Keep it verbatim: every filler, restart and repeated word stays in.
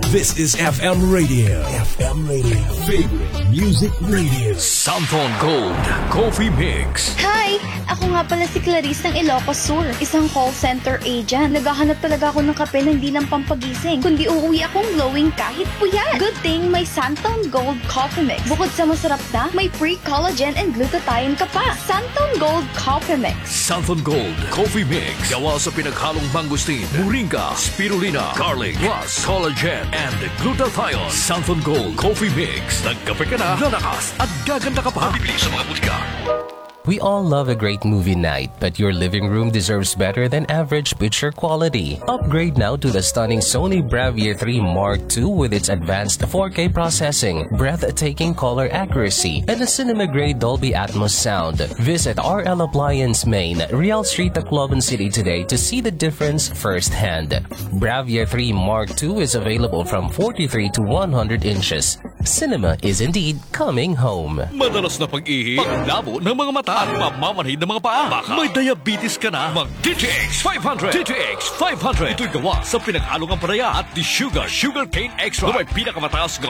This is F M Radio. F M Radio. Favorite Music Radio. Santon Gold Coffee Mix. Hi! Ako nga pala si Clarice ng Ilocos Sur, isang call center agent. Naghahanap talaga ako ng kape na hindi lang pampagising, kundi uuwi akong glowing kahit puyat. Good thing may Santon Gold Coffee Mix. Bukod sa masarap na, may pre-collagen and glutathione ka pa. Santon Gold Coffee Mix. Santon Gold Coffee Mix. Gawa sa pinaghalong mangustin, moringa, spirulina, garlic, plus collagen and glutathione. Santon Gold Coffee Mix. Nagkape ka na, lalakas at gaganda ka pa. Bibili sa mga butika. We all love a great movie night, but your living room deserves better than average picture quality. Upgrade now to the stunning Sony Bravia three Mark two with its advanced four K processing, breathtaking color accuracy, and a cinema-grade Dolby Atmos sound. Visit R L Appliance Main, Real Street, Tacloban City today to see the difference firsthand. Bravia three Mark two is available from forty-three to one hundred inches. Cinema is indeed coming home. Madalas na pag-ihi, paglabo ng mga mata at mamamanhid ng mga paa. Baka may diabetes ka na, mag-T T X five hundred. T T X five hundred. Ito'y gawa sa pinag-along ang paraya at di sugar, sugar cane extra na may pinakamataas